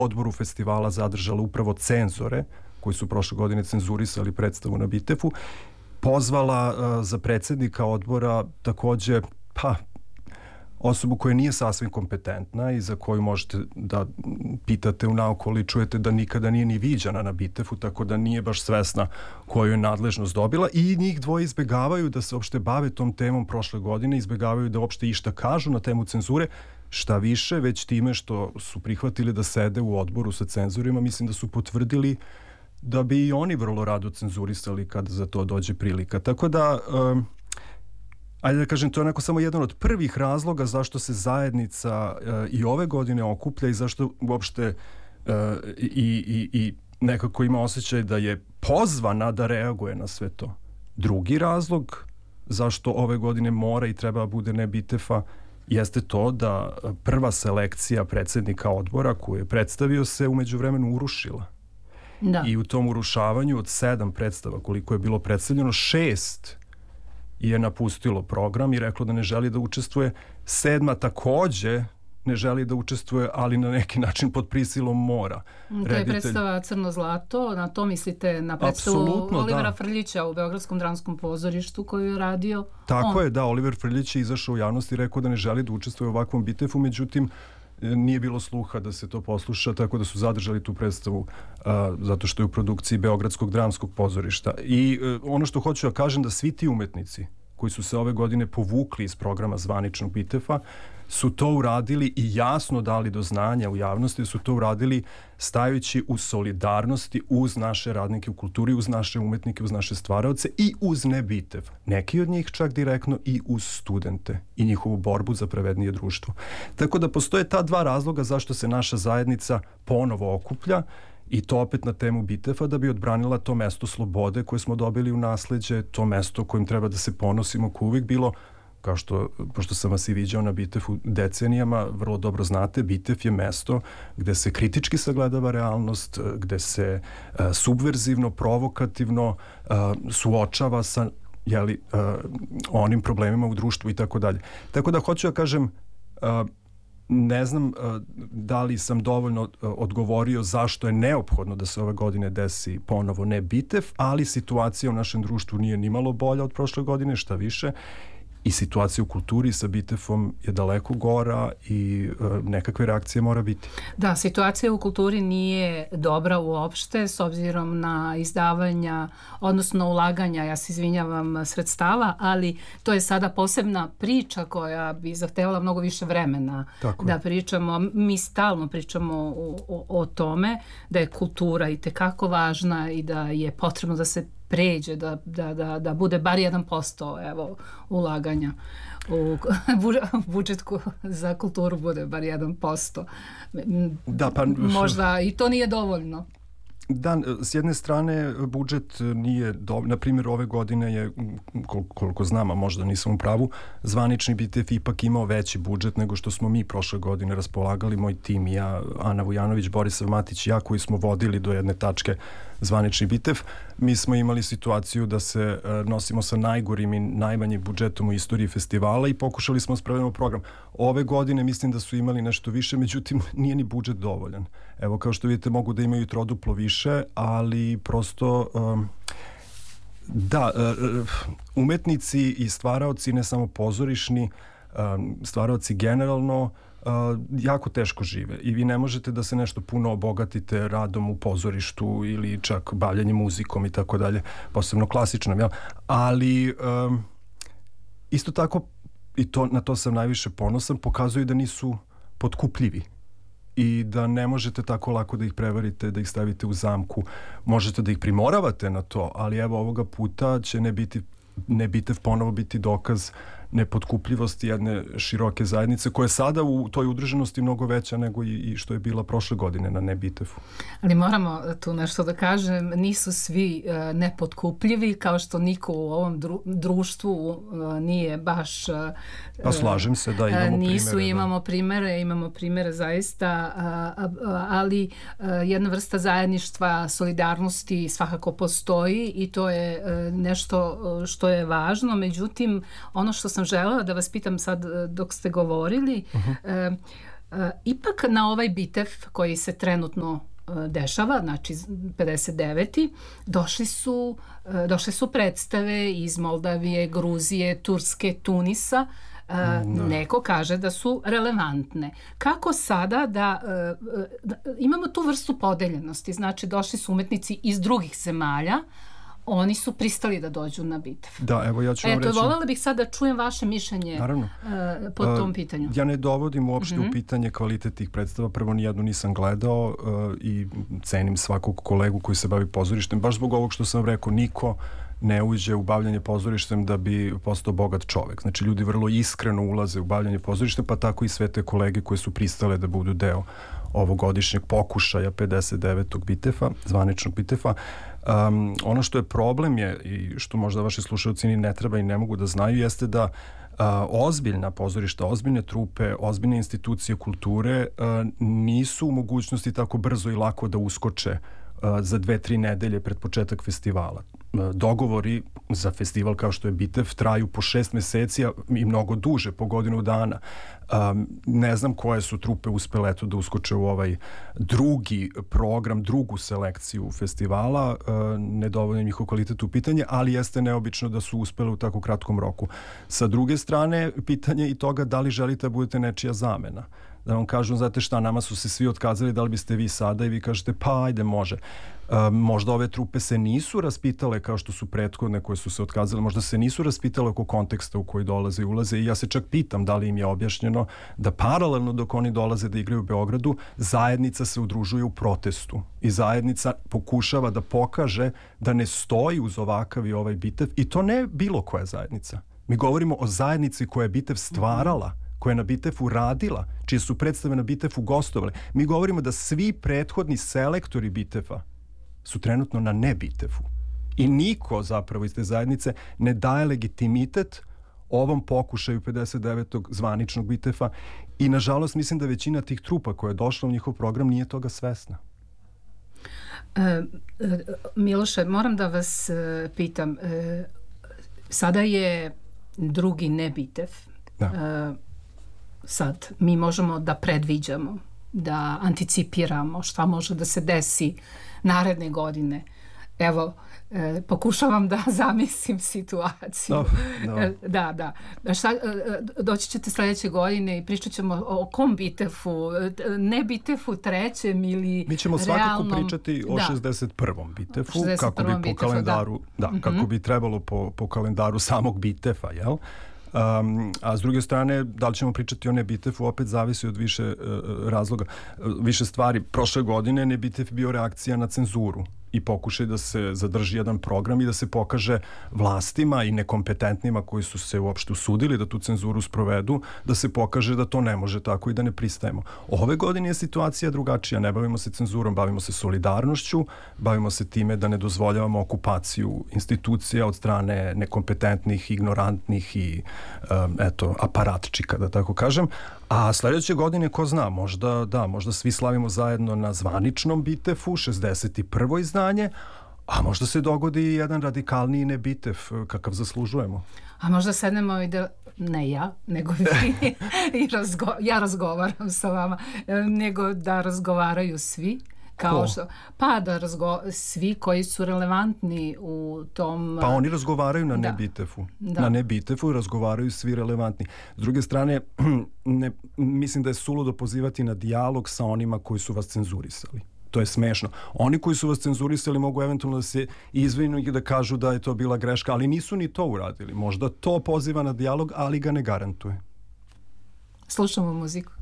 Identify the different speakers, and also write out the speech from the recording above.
Speaker 1: odboru festivala zadržala upravo cenzore, koji su prošle godine cenzurisali predstavu na Bitefu, pozvala za predsjednika odbora takođe osobu koja nije sasvim kompetentna i za koju možete da pitate u naokolo i čujete da nikada nije ni viđana na Bitefu, tako da nije baš svesna koju je nadležnost dobila, i njih dvoje izbegavaju da se uopšte bave tom temom prošle godine, izbegavaju da uopšte išta kažu na temu cenzure. Šta više, već time što su prihvatili da sede u odboru sa cenzorima, mislim da su potvrdili da bi i oni vrlo rado cenzurisali kada za to dođe prilika. Tako da, ajde da kažem, to je onako samo jedan od prvih razloga zašto se zajednica i ove godine okuplja i zašto uopšte i nekako ima osjećaj da je pozvana da reaguje na sve to. Drugi razlog zašto ove godine mora i treba bude ne Bitefa jeste to da prva selekcija predsjednika odbora koju je predstavio se u međuvremenu urušila.
Speaker 2: Da.
Speaker 1: I u tom urušavanju od 7 predstava koliko je bilo predstavljeno, 6 je napustilo program i reklo da ne želi da učestvuje. 7 takođe ne želi da učestvuje, ali na neki način pod prisilom mora.
Speaker 2: To je predstava Crno zlato, na to mislite, na predstavu Olivera Frljića u Beogradskom dramskom pozorištu koju je radio.
Speaker 1: Tako je, da, Oliver Frljić je izašao u javnost i rekao da ne želi da učestvuje u ovakvom Bitefu, međutim nije bilo sluha da se to posluša, tako da su zadržali tu predstavu zato što je u produkciji Beogradskog dramskog pozorišta. I ono što hoću da kažem, da svi ti umetnici koji su se ove godine povukli iz programa zvaničnog Bitefa su to uradili i jasno dali do znanja u javnosti, su to uradili stajući u solidarnosti uz naše radnike u kulturi, uz naše umetnike, uz naše stvaraoce i uz ne Bitev. Neki od njih čak direktno i uz studente i njihovu borbu za pravednije društvo. Tako da postoje ta dva razloga zašto se naša zajednica ponovo okuplja, i to opet na temu Bitefa, da bi odbranila to mesto slobode koje smo dobili u nasleđe, to mesto kojim treba da se ponosimo, koje uvijek bilo, kao što, pošto sam vas i viđao na Bitefu decenijama, vrlo dobro znate, Bitef je mesto gde se kritički sagledava realnost, gde se subverzivno, provokativno suočava sa onim problemima u društvu i tako dalje. Tako da hoću da kažem, ne znam da li sam dovoljno odgovorio zašto je neophodno da se ove godine desi ponovo ne Bitef, ali situacija u našem društvu nije ni malo bolja od prošle godine, šta više. I situacija u kulturi sa Bitefom je daleko gora i nekakve reakcije mora biti.
Speaker 2: Da, situacija u kulturi nije dobra uopšte s obzirom na izdavanja, odnosno ulaganja, ja se izvinjavam, sredstava, ali to je sada posebna priča koja bi zahtevala mnogo više vremena da pričamo. Mi stalno pričamo o tome da je kultura itekako važna i da je potrebno da se pređe, da bude bar 1% ulaganja u budžet za kulturu bude bar 1%.
Speaker 1: Da, pa
Speaker 2: možda i to nije dovoljno.
Speaker 1: Da, s jedne strane budžet nije dovoljno. Na primjer, ove godine je, koliko znam, a možda nisam u pravu, zvanični Bitef ipak imao veći budžet nego što smo mi prošle godine raspolagali, moj tim i ja, Ana Vujanović, Borisav Matić i ja, koji smo vodili do jedne tačke zvanični Bitef. Mi smo imali situaciju da se nosimo sa najgorim i najmanjim budžetom u istoriji festivala i pokušali smo sprovedemo program. Ove godine mislim da su imali nešto više, međutim nije ni budžet dovoljan. Evo, kao što vidite, mogu da imaju troduplo više, ali prosto da, umetnici i stvaraoci, ne samo pozorišni, stvaraoci generalno, jako teško žive i vi ne možete da se nešto puno obogatite radom u pozorištu ili čak bavljanjem muzikom i tako dalje, posebno klasičnom, jel? Ali isto tako, i na to sam najviše ponosan, pokazuju da nisu potkupljivi i da ne možete tako lako da ih prevarite, da ih stavite u zamku. Možete da ih primoravate na to, ali evo ovoga puta će ne Bitev ponovo biti dokaz nepotkupljivosti jedne široke zajednice koja je sada u toj udruženosti mnogo veća nego i što je bila prošle godine na ne Bitefu.
Speaker 2: Ali moramo tu nešto da kažem, nisu svi nepotkupljivi, kao što niko u ovom društvu nije baš...
Speaker 1: Pa slažem se da imamo primere.
Speaker 2: Imamo primere zaista, ali jedna vrsta zajedništva, solidarnosti svakako postoji i to je nešto što je važno. Međutim, ono što sam želela da vas pitam sad dok ste govorili, Ipak na ovaj bitev koji se trenutno dešava, znači 59. Došle su predstave iz Moldavije, Gruzije, Turske, Tunisa. Neko kaže da su relevantne. Kako sada da imamo tu vrstu podeljenosti, znači došli su umetnici iz drugih zemalja, oni su pristali da dođu na bitev.
Speaker 1: Da, evo ja ću vam reći...
Speaker 2: Voljela bih sad da čujem vaše mišljenje po tom pitanju.
Speaker 1: Ja ne dovodim uopšte u pitanje kvalitet tih predstava. Prvo, nijednu nisam gledao i cenim svakog kolegu koji se bavi pozorištem. Baš zbog ovog što sam rekao, niko ne uđe u bavljanje pozorištem da bi postao bogat čovek. Znači, ljudi vrlo iskreno ulaze u bavljanje pozorištem, pa tako i sve te kolege koje su pristale da budu deo ovogodišnjeg pokušaja 59. bitefa, zvaničnog bitefa. Ono što je problem je, i što možda vaši slušalci ni ne treba i ne mogu da znaju, jeste da ozbiljna pozorišta, ozbiljne trupe, ozbiljne institucije kulture nisu u mogućnosti tako brzo i lako da uskoče za 2-3 nedelje pred početak festivala. Dogovori za festival kao što je Bitev traju po 6 meseci i mnogo duže, po godinu dana. Ne znam koje su trupe uspele da uskoče u ovaj drugi program, drugu selekciju festivala. Ne dovoljno njihov kvalitet u pitanje, ali jeste neobično da su uspele u tako kratkom roku. Sa druge strane, pitanje i toga da li želite da budete nečija zamena. Da vam kažu, znate šta, nama su se svi otkazali, da li biste vi sada, i vi kažete, pa ajde, može. Možda ove trupe se nisu raspitale kao što su prethodne koje su se otkazale, možda se nisu raspitale oko konteksta u koji dolaze i ulaze, i ja se čak pitam da li im je objašnjeno da paralelno dok oni dolaze da igraju u Beogradu, zajednica se udružuje u protestu i zajednica pokušava da pokaže da ne stoji uz ovakav i ovaj Bitev, i to ne bilo koja zajednica. Mi govorimo o zajednici koja je Bitev stvarala, koja je na Bitefu radila, čije su predstave na Bitefu gostovale. Mi govorimo da svi prethodni selektori Bitefa su trenutno na ne Bitefu. I niko zapravo iz te zajednice ne daje legitimitet ovom pokušaju 59. zvaničnog Bitefa, i nažalost mislim da većina tih trupa koja je došla u njihov program nije toga svesna.
Speaker 2: Miloše, moram da vas pitam, sada je drugi ne Bitev. Da. Sad mi možemo da predviđamo, da anticipiramo šta može da se desi naredne godine. Evo, pokušavam da zamislim situaciju. Da. Doći ćete sledeće godine i pričat ćemo o kom Bitefu, ne Bitefu trećem ili
Speaker 1: mi ćemo svakako pričati o 61. Bitefu, kako bi po kalendaru, kako bi trebalo po kalendaru samog Bitefa, jel? A s druge strane, da li ćemo pričati o Nebitefu, opet zavisi od više razloga, više stvari. Prošle godine Nebitef bio reakcija na cenzuru i pokušaj da se zadrži jedan program i da se pokaže vlastima i nekompetentnima koji su se uopšte usudili da tu cenzuru sprovedu, da se pokaže da to ne može tako i da ne pristajemo. Ove godine je situacija drugačija. Ne bavimo se cenzurom, bavimo se solidarnošću, bavimo se time da ne dozvoljavamo okupaciju institucija od strane nekompetentnih, ignorantnih i aparatčika, da tako kažem. A sledeće godine, ko zna, možda svi slavimo zajedno na zvaničnom Bitefu, 61. izdanje, a možda se dogodi i jedan radikalniji ne Bitev, kakav zaslužujemo.
Speaker 2: A možda sednemo i da, ne ja, nego vi, ja razgovaram sa vama, nego da razgovaraju svi. Kao što, svi koji su relevantni u tom...
Speaker 1: Pa oni razgovaraju na Nebitefu. Na Nebitefu razgovaraju svi relevantni. S druge strane, mislim da je suludo pozivati na dijalog sa onima koji su vas cenzurisali. To je smešno. Oni koji su vas cenzurisali mogu eventualno da se izvinu i da kažu da je to bila greška, ali nisu ni to uradili. Možda to poziva na dijalog, ali ga ne garantuje.
Speaker 2: Slušamo muziku.